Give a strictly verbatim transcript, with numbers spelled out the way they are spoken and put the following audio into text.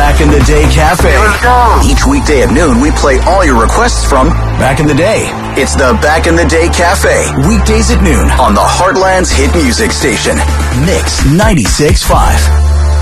Back in the Day Cafe. Let's go. Each weekday at noon, we play all your requests from Back in the Day. It's the Back in the Day Cafe. Weekdays at noon On the Heartland's hit music station. Mix ninety-six point five.